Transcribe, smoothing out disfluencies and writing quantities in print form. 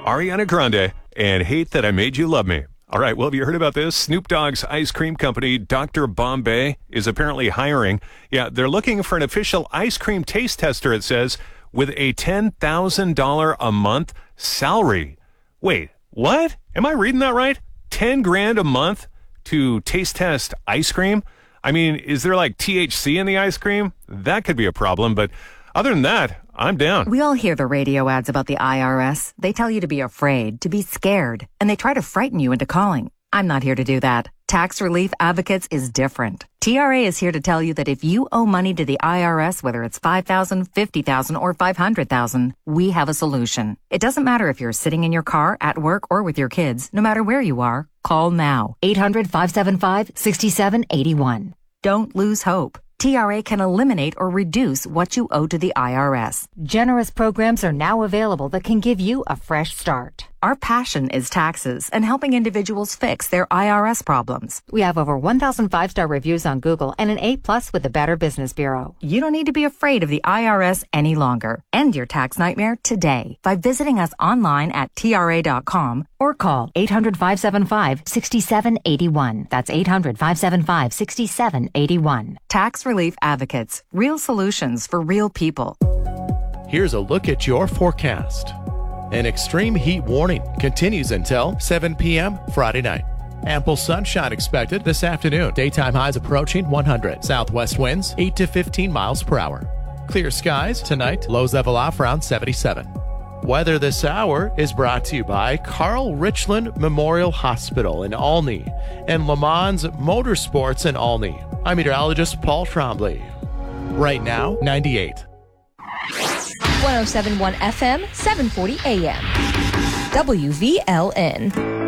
Ariana Grande and Hate That I Made You Love Me. All right, well, have you heard about this? Snoop Dogg's ice cream company, Dr. Bombay, is apparently hiring. Yeah, they're looking for an official ice cream taste tester, it says, with a $10,000 a month salary. Wait, what? Am I reading that right? 10 grand a month to taste test ice cream? I mean, is there like THC in the ice cream? That could be a problem, but other than that, I'm down. We all hear the radio ads about the IRS. They tell you to be afraid, to be scared, and they try to frighten you into calling. I'm not here to do that. Tax Relief Advocates is different. TRA is here to tell you that if you owe money to the IRS, whether it's $5,000, $50,000, or $500,000, we have a solution. It doesn't matter if you're sitting in your car, at work, or with your kids. No matter where you are, call now. 800-575-6781. Don't lose hope. TRA can eliminate or reduce what you owe to the IRS. Generous programs are now available that can give you a fresh start. Our passion is taxes and helping individuals fix their IRS problems. We have over 1,000 5-star reviews on Google and an A+ with the Better Business Bureau. You don't need to be afraid of the IRS any longer. End your tax nightmare today by visiting us online at TRA.com or call 800-575-6781. That's 800-575-6781. Tax Relief Advocates. Real solutions for real people. Here's a look at your forecast. An extreme heat warning continues until 7 p.m. Friday night. Ample sunshine expected this afternoon. Daytime highs approaching 100. Southwest winds 8 to 15 miles per hour. Clear skies tonight. Lows level off around 77. Weather this hour is brought to you by Carl Richland Memorial Hospital in Olney and Le Mans Motorsports in Olney. I'm meteorologist Paul Trombley. Right now, 98. 107.1 FM, 740 AM. WVLN.